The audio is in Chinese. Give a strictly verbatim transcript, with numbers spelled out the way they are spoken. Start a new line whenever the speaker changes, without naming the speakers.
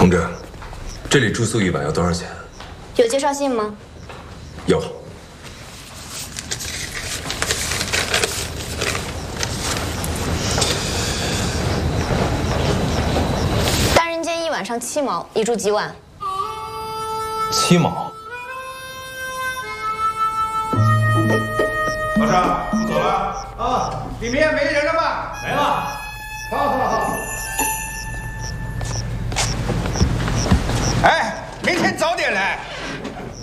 同志，这里住宿一晚要多少钱？
有介绍信吗？
有。
单人间一晚上七毛，一住几晚？
七毛。
老张，我们走了。啊，里面没人了吧？
没了。
好，好，好。哎，明天早点来。